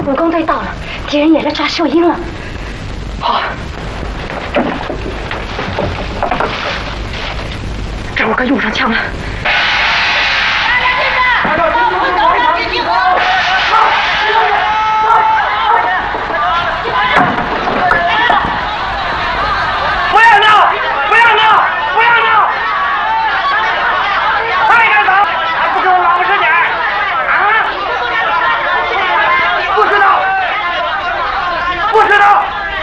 武工队到了，敌人也来抓秀英了。好，这我该用上枪了。 不要闹！不要闹！不要闹！快点走！还不给我老实点啊！不知道！不知道！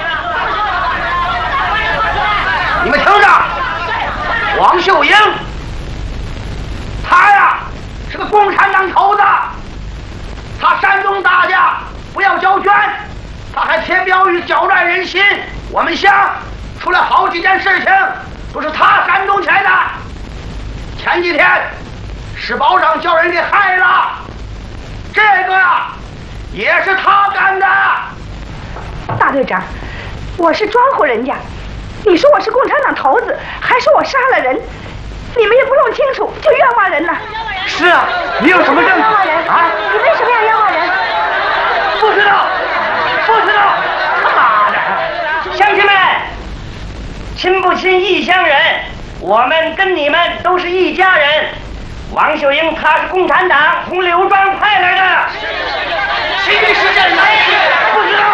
你们听着，王秀英，他呀是个共产党头子，他煽动大家不要交捐，他还贴标语搅乱人心。我们乡出了好几件事情，都是他煽动起来的。前几天市保长叫人给害了，这个呀也是他干的。 大队长，我是庄户人家，你说我是共产党头子，还说我杀了人，你们也不弄清楚就冤枉人了。 是啊，你有什么证据冤枉人啊？ 你为什么要冤枉人？ 不知道，不知道，他妈的！乡亲们，亲不亲异乡人，我们跟你们都是一家人。王秀英她是共产党从柳庄派来的，其余事件不知道。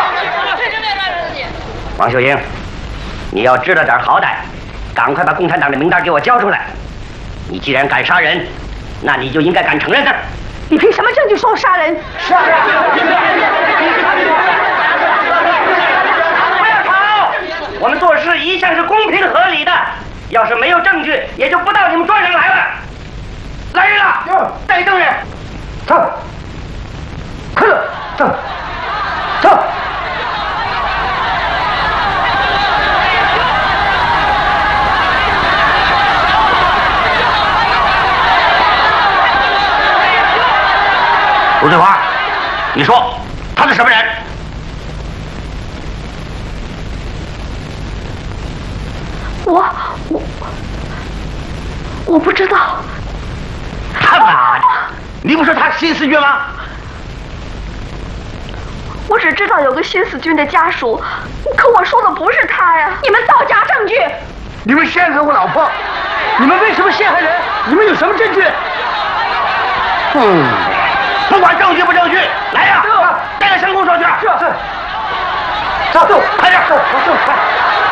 王秀英，你要知道点好歹，赶快把共产党的名单给我交出来。你既然敢杀人，那你就应该敢承认他。 你凭什么证据说我杀人？ 是啊。不要吵！我们做事一向是公平合理的，要是没有证据，也就不到你们庄上来了。来人了，带证人。走，快点，走，走。卢翠花，你说他是什么人？ 我不知道。 他妈的！你不说他是新四军吗？ 我只知道有个新四军的家属，可我说的不是他呀！你们造假证据！ 你们陷害我老婆，你们为什么陷害人？你们有什么证据？不管证据不证据，来呀！带到乡公所去。是。走，快点，走，快。